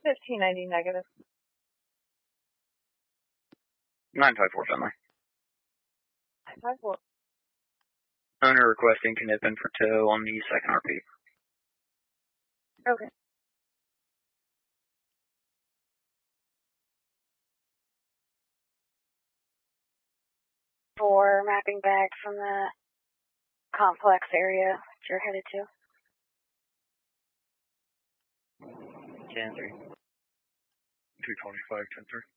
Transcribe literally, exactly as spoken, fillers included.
fifteen ninety negative. nine five four friendly. five four. Owner requesting Knipin for tow on the second R P. Okay. For mapping back from the complex area that you're headed to. ten three. two twenty-five, ten three.